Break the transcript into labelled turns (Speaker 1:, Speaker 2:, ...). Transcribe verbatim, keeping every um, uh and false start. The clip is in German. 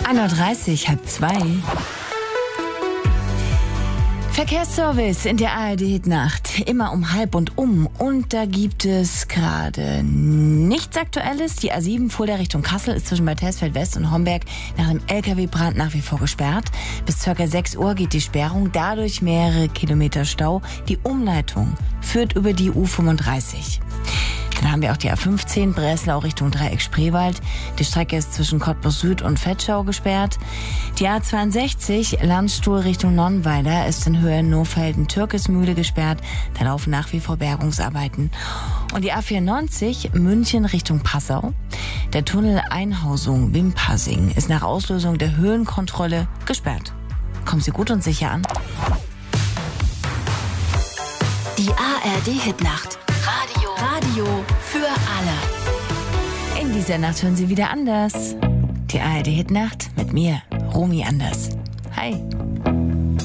Speaker 1: ein Uhr dreißig, halb zwei. Verkehrsservice in der A R D-Hitnacht. Immer um halb und um. Und da gibt es gerade nichts Aktuelles. Die A sieben Fulda Richtung Kassel ist zwischen Bad Hersfeld West und Homberg nach dem L K W-Brand nach wie vor gesperrt. Bis ca. sechs Uhr geht die Sperrung. Dadurch mehrere Kilometer Stau. Die Umleitung führt über die U fünfunddreißig. Dann haben wir auch die A fünfzehn, Breslau Richtung Dreieck Spreewald. Die Strecke ist zwischen Cottbus Süd und Vetschau gesperrt. Die A zweiundsechzig, Landstuhl Richtung Nonnweiler, ist in Höhe Nohfelden-Türkesmühle gesperrt. Da laufen nach wie vor Bergungsarbeiten. Und die A vierundneunzig, München Richtung Passau. Der Tunnel Einhausung-Wimpassing ist nach Auslösung der Höhenkontrolle gesperrt. Kommen Sie gut und sicher an.
Speaker 2: Die A R D-Hitnacht. Radio. Radio für alle.
Speaker 1: In dieser Nacht hören Sie wieder anders. Die A R D-Hitnacht mit mir, Romy Anders. Hi.